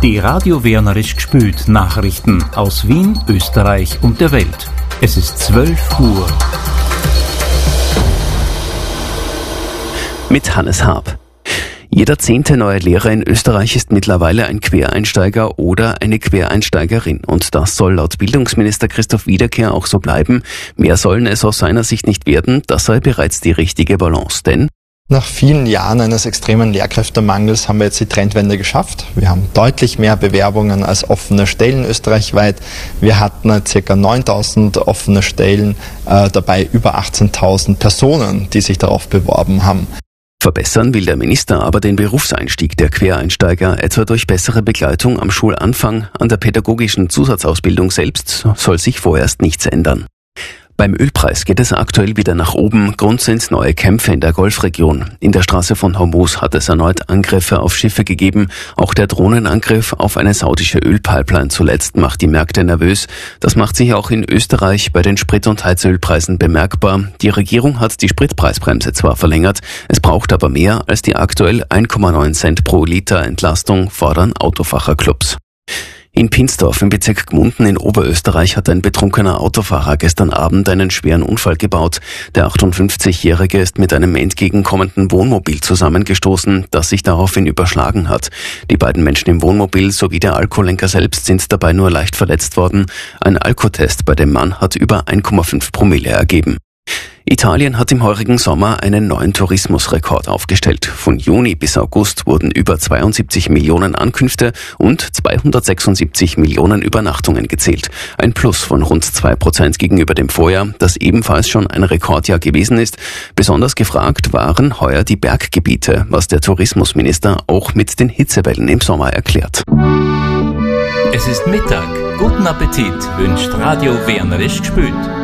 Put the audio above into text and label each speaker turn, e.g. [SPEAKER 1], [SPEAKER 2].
[SPEAKER 1] Die Radio Wienerisch gspült Nachrichten aus Wien, Österreich und der Welt. Es ist 12 Uhr.
[SPEAKER 2] Mit Hannes Haab. Jeder 10. neue Lehrer in Österreich ist mittlerweile ein Quereinsteiger oder eine Quereinsteigerin. Und das soll laut Bildungsminister Christoph Wiederkehr auch so bleiben. Mehr sollen es aus seiner Sicht nicht werden. Das sei bereits die richtige Balance. Denn
[SPEAKER 3] nach vielen Jahren eines extremen Lehrkräftemangels haben wir jetzt die Trendwende geschafft. Wir haben deutlich mehr Bewerbungen als offene Stellen österreichweit. Wir hatten ca. 9.000 offene Stellen, dabei über 18.000 Personen, die sich darauf beworben haben.
[SPEAKER 2] Verbessern will der Minister aber den Berufseinstieg der Quereinsteiger, etwa durch bessere Begleitung am Schulanfang. An der pädagogischen Zusatzausbildung selbst soll sich vorerst nichts ändern. Beim Ölpreis geht es aktuell wieder nach oben. Grund sind neue Kämpfe in der Golfregion. In der Straße von Hormuz hat es erneut Angriffe auf Schiffe gegeben. Auch der Drohnenangriff auf eine saudische Ölpipeline zuletzt macht die Märkte nervös. Das macht sich auch in Österreich bei den Sprit- und Heizölpreisen bemerkbar. Die Regierung hat die Spritpreisbremse zwar verlängert, es braucht aber mehr als die aktuell 1,9 Cent pro Liter Entlastung, fordern Autofahrerclubs. In Pinsdorf im Bezirk Gmunden in Oberösterreich hat ein betrunkener Autofahrer gestern Abend einen schweren Unfall gebaut. Der 58-Jährige ist mit einem entgegenkommenden Wohnmobil zusammengestoßen, das sich daraufhin überschlagen hat. Die beiden Menschen im Wohnmobil sowie der Alkoholenker selbst sind dabei nur leicht verletzt worden. Ein Alkotest bei dem Mann hat über 1,5 Promille ergeben. Italien hat im heurigen Sommer einen neuen Tourismusrekord aufgestellt. Von Juni bis August wurden über 72 Millionen Ankünfte und 276 Millionen Übernachtungen gezählt. Ein Plus von rund 2% gegenüber dem Vorjahr, das ebenfalls schon ein Rekordjahr gewesen ist. Besonders gefragt waren heuer die Berggebiete, was der Tourismusminister auch mit den Hitzewellen im Sommer erklärt.
[SPEAKER 1] Es ist Mittag. Guten Appetit wünscht Radio Wienerisch gspült.